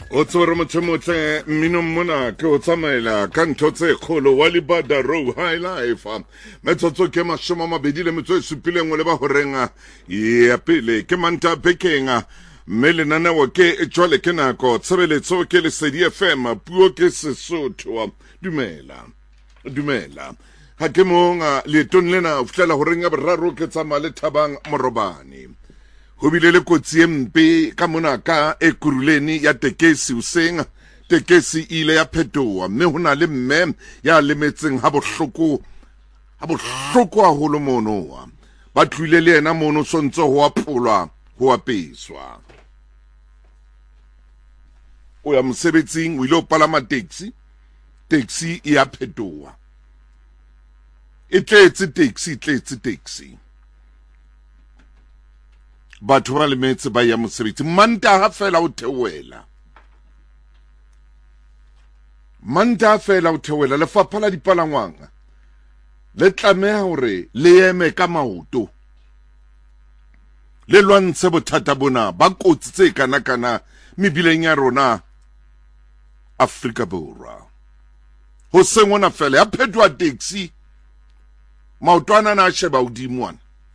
O tsore mothemotle mmino mona ke o tsamaela ka ntho tse kgolo wa Libada Row High Life metsotso ke 27 le ba ho renga ya pele ke manta bekenga mme lenaneo ke jwale ke nako tshebeletso ke Lesedi FM puo ke Sesotho dumela ha ke monga leetong lena o fihlela ho renga boraro ke tsamaya le Thabang Morobane ho bile le kotsi mpe ka mona ka Ekurhuleni ya tekesi useng tekesi ile ya phetoa mme hona le mme ya lemetseng ha bohloko haholo mono ba tlwile le yena mono sontso ho apolwa ho apeswa o ya mosebetsing o ile o palama taxi e ya phetoa e tletse taxi batho ba lemetse ba ya mosebetsi Mantaha fela o theoela lefapha la dipalangwang le tlameha hore le eme ka maoto le lwantshe bothata bona ba kotsi tse kana mebileng ya rona Afrika Borwa ho sengona fela ya phedwa taxi maotwana na sheba udimwana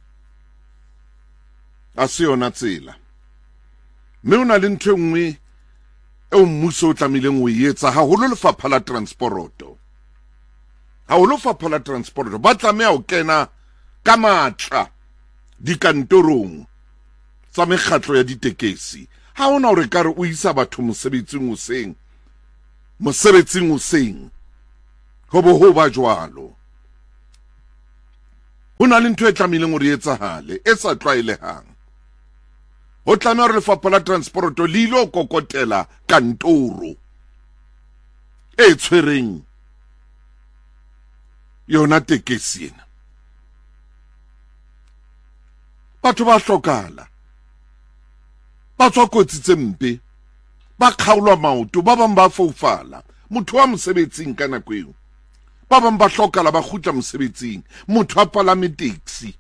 a se yona tsela mme ona le ntho nngwe e mmuso o tlamileng o etsa haholo lefapha la transporoto ba tlameha ho kena ka matla dikantorong tsa mekgatlo ya ditekesi ha ona hore kare o isa batho mosebetsing hoseng ho ba jwalo hona le ntho e tlamileng hore etsahale e sa tlwaelehang o tlameha re lefapha la transporoto le ilo kokotela kantoro e tshwereng yona tekesi ena batho ba hlokala ba tswa kotsi tse mpe ba kgaolwa maoto ba bang ba foufala motho wa mosebetsing ka nako eo ba bang ba hlokala ba kgutla mosebetsing motho a palame taxi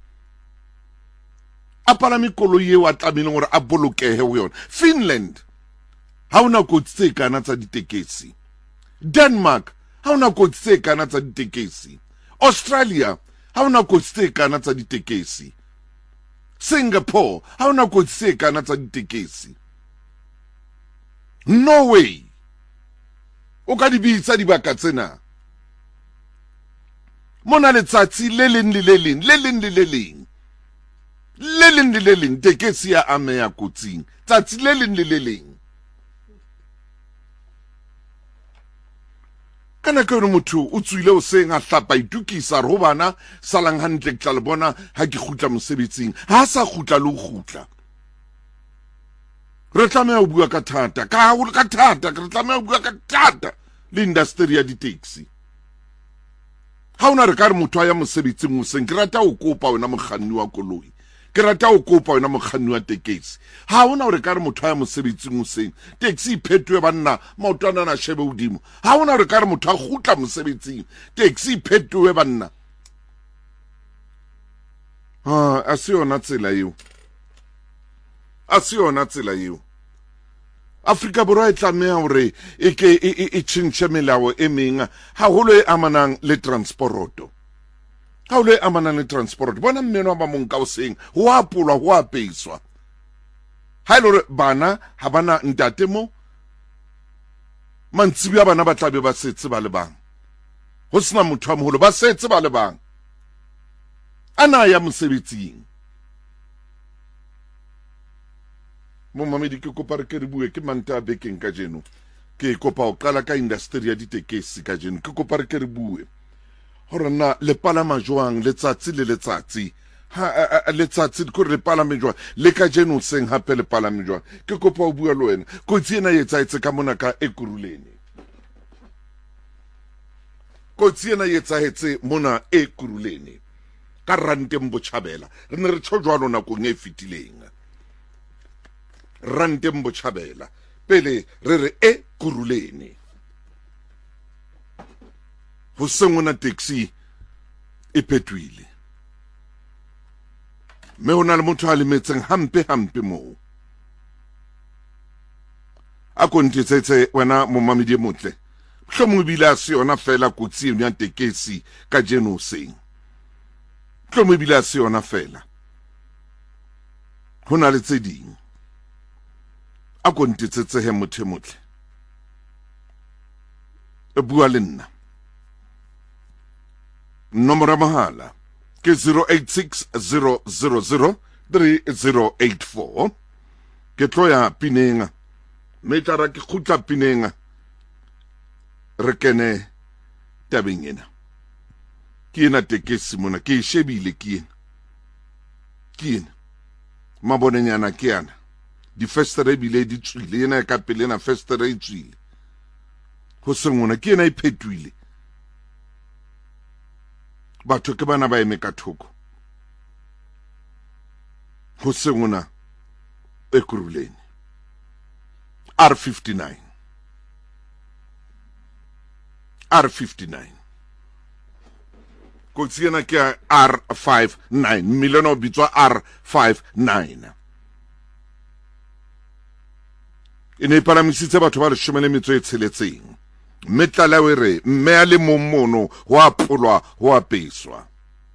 a palame koloi eo a tlamehileng hore a bolokehe ho yona Finland ha ona kotsi tse kana tsa ditekesi Denmark ha ona kotsi tse kana tsa ditekesi Australia ha ona kotsi tse kana tsa ditekesi Singapore ha ona kotsi tse kana tsa ditekesi Norway o ka di bitsa dibaka tsena mona letsatsi le leng tekesi ya ameya kotsing tsatsi le leng kana ka re motho o tswile o seng a hlapa itukisa re ho bana salang hantle ke tla le bona ha ke khutla mosebetsing ha sa khutla le ho khutla re tlameha ho bua ka thata re tlameha ho bua ka thata le industry ya di-taxi ha ona re ka re motho a ya mosebetsing hoseng ke rata ho kopa wena mokganni wa koloi ke rata ho kopa wena mokganni wa tekesi ha ona re ka re motho a ya mosebetsing hoseng taxi iphetwe banna maotwana na shebe udimo ha ona re ka re motho a khutla mosebetsing taxi iphetwe banna a se yona tsela eo Afrika Borwa e tlameha hore e tshintse melao e meng haholo e amanang le transporoto bona mmeno ba monka o seng ho apolwa ho apeswa ha ile hore bana ha bana ntate mo mantsibi ya bana ba tlabe ba setse ba le bang ho sena motho a moholo ba setse ba le bang ana ya mosebetsing Momamedi ke kopa re ke re bue ke Mantaha bekeng ka jeno ke kopa o qala ka industry ya ditekesi ka jeno ke kopa re ke re bue hore na le palama jwang letsatsi le letsatsi letsatsi ko re palame jwang le ka jeno seng hape le palame jwang ke kopa o bua le wena kotsi ena etsaetse ka mona ka Ekurhuleni kotsi ena etsaetse mona Ekurhuleni ka Ranteng Botjhabela re ne re tsho jwalo nakong e fetileng Ranteng Botjhabela pele re re Ekurhuleni ho sengona taxi e phethwile me hona le motho a lemetseng hampe moo a kontetsetse wena momamedi motle hlomong bila se yona fela kotsi ya tekesi ka jeno seng hlomong bila se yona fela hona le tse ding a kontetsetse he mothe motle e bua le nna nomoro mahala ke 0860003084 ke tloya pinenga metara ke khutla pinenga re kene tabeng ena ke ena tekesi mona ke shebile ke ena mabonenyana ke yana di festere bile di tswile ena ka pelena festere e tswile ho sengona ke ena e phetwile batho ke bana ba eme ka thoko ho sengona e kuruleni R59 kotsi ena ke R59 million o bitswa R59 ene paramisitse batho ba 16 metlala we re mme a le mommono wa polwa wa peswa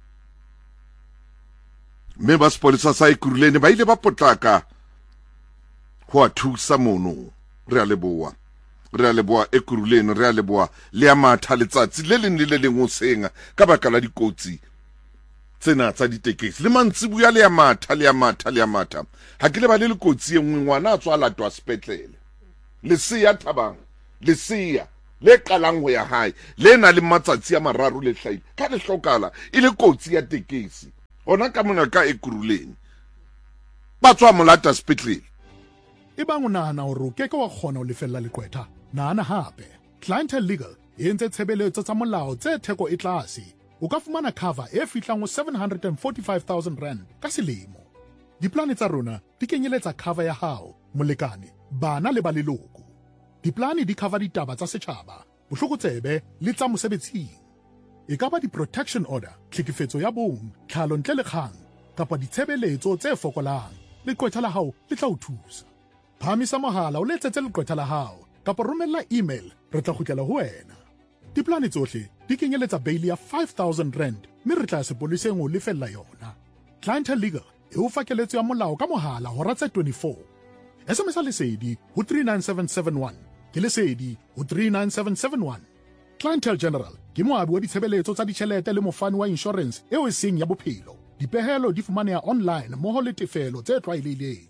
mme ba spolisa sa ikuruleni ba ile ba potlaka ho thusa mono re a leboa e kuruleni re a leboa le ya matha letsatsi le leng le leng o senga ka baka la dikotsi tsena tsa ditekesi le mantsibu ya le ya matha ha ke le ba le lekotsi engwe ngwana a tswa latwa sepetlele le siya thabang le siya le qalang ho ya hae le na le matsatsi a mararo le hlaile ka le hlokala ile kotsi ya tekesi ona ka mona ka ekuruleni ba tswa molata sepetlele ebang o nahana hore o keke wa kgona ho lefella leqwetha nahana hape Clientele Legal e entse tshebeletso tsa molao tse theko e tlase o ka fumana cover e fihlang ho 745,000 rand ka selemo diplane tsa rona di kenyeletsa cover ya hao molekane bana le ba leloko diplane di cover ditaba tsa setjhaba bohlokotsebe le tsa mosebetsing e ka ba di-protection order tlhekefetso ya bong tlhalo ntle le kgang kapa ditshebeletso tse fokolang leqwetha la hao le tla o thusa phamisa mohala o letsetse leqwetha la hao kapa romella email re tla kgutlela ho wena diplane tsohle di kenyeletsa bail ya 5,000 rand mme re tla sepoliseng o lefella yona Clientele Legal e o fa keletso ya molao ka mohala hora tse 24 SMS lesedi ho 39771 ke lesedi ho 39771 Clientele General ke moabi wa ditshebeletso tsa ditjhelete le mofani wa insurance eo e seng ya bophelo dipehelo di fumaneha online moho le tefelo tse tlwaelehileng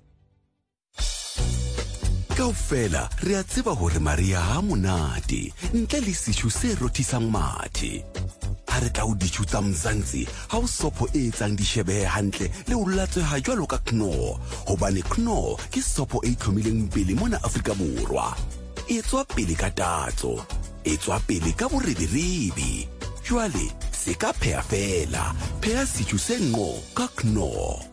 kaofela re a tseba hore Maria ha monate ntle le seshu se rothisang mathe ha re tla o ditshutsa Mzansi ha o sopo e etsang dishebe hantle le o latseha jwalo ka Knorr hobane Knorr ke sopo e tlhomileng pele mona Afrika Borwa e tswa pele ka tatso e tswa pele ka boreberebi jwale se ka phea fela phea seshu se ngqo ka Knorr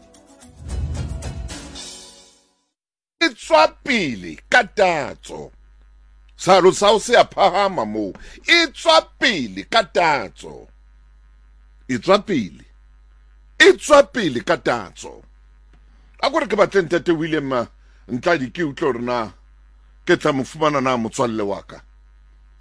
itswa pele ka tatso salo sa o se a phahama mo itswa pele ka tatso itswa pele ka tatso a gore ke batleng Tate William Ntladi ke utlo rena ke tla mo fumana na motswalle wa ka